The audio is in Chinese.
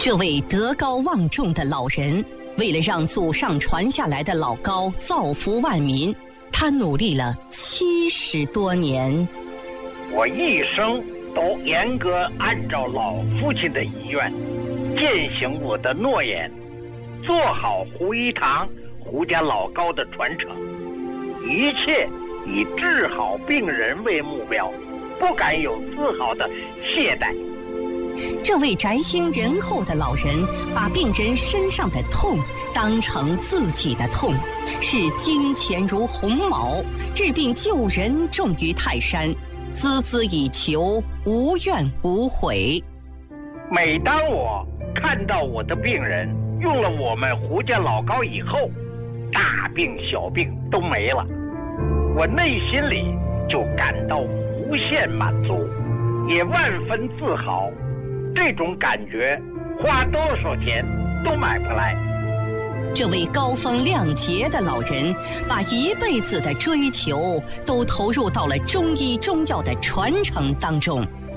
这位德高望重的老人，为了让祖上传下来的老高造福万民，他努力了70多年。 我一生都严格按照老父亲的遗愿，践行我的诺言，做好胡一堂胡家老高的传承，一切以治好病人为目标，不敢有丝毫的懈怠。 这位宅心仁厚的老人，把病人身上的痛当成自己的痛，视金钱如鸿毛，治病救人重于泰山，孜孜以求，无怨无悔。 每当我看到我的病人用了我们胡家老高以后，大病小病都没了，我内心里就感到无限满足，也万分自豪。这种感觉花多少钱都买不来。 这位高风亮节的老人，把一辈子的追求都投入到了中医中药的传承当中。